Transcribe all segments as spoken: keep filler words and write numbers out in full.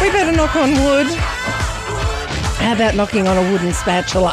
We better knock on wood. How about knocking on a wooden spatula?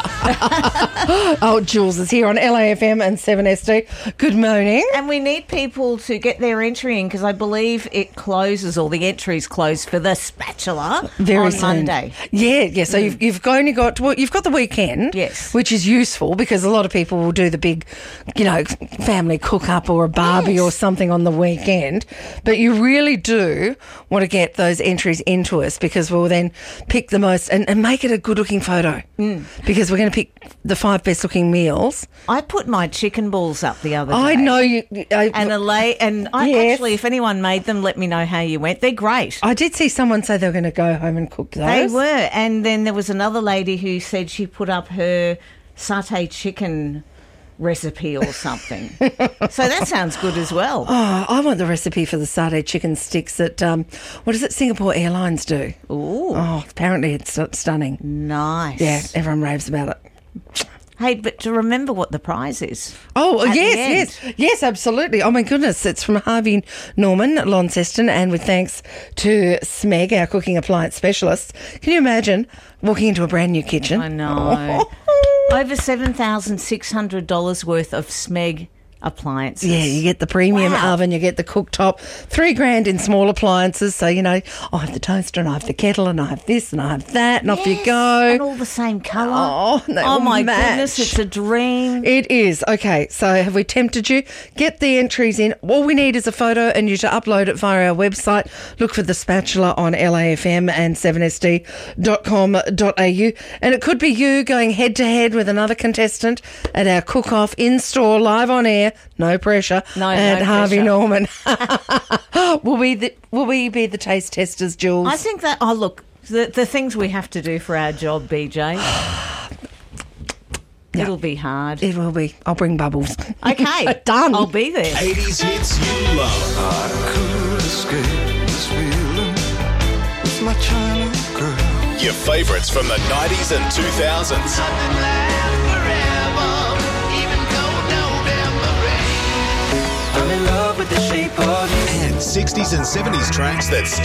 Oh, Jules is here on L A F M and seven S D. Good morning. And we need people to get their entry in because I believe it closes, or the entries close for the spatula Very on soon. Monday. Yeah, yeah. So mm. you've, you've only got well, you've got the weekend, yes, which is useful because a lot of people will do the big, you know, family cook up or a barbie yes. or something on the weekend. But you really do want to get those entries into us because we'll then pick the most and, and make it a good looking photo mm. because we're going to pick the five best looking meals. I put my chicken balls up the other day. I know you. I, and a lay, and I yes. actually, if anyone made them, let me know how you went. They're great. I did see someone say they were going to go home and cook those. They were, and then there was another lady who said she put up her satay chicken recipe or something. So that sounds good as well. Oh, I want the recipe for the satay chicken sticks that, um, what is it, Singapore Airlines do. Ooh. Oh, apparently it's stunning. Nice. Yeah, everyone raves about it. Hey, but to remember what the prize is. Oh, yes, yes, yes, absolutely. Oh, my goodness. It's from Harvey Norman, Launceston, and with thanks to Smeg, our cooking appliance specialist. Can you imagine walking into a brand new kitchen? I know. Over seven thousand six hundred dollars worth of Smeg appliances. Yeah, you get the premium wow. oven, you get the cooktop, three grand in small appliances. So, you know, I have the toaster and I have the kettle and I have this and I have that and yes, off you go. And all the same colour. Oh, oh my match. goodness, it's a dream. It is. Okay, so have we tempted you? Get the entries in. All we need is a photo and you to upload it via our website. Look for the spatula on L A F M and seven S D dot com dot A U. And it could be you going head to head with another contestant at our cook-off in-store live on air. No pressure. No, at no Harvey pressure. Norman. will we the, will we be the taste testers, Jules? I think that. Oh, look, the the things we have to do for our job, B J. It'll be hard. It will be. I'll bring bubbles. Okay, done. I'll be there. eighties hits you love. I could escape this feeling with my China girl. Your favourites from the nineties and two thousands. I'm in love with the shape of you. And sixties and seventies tracks that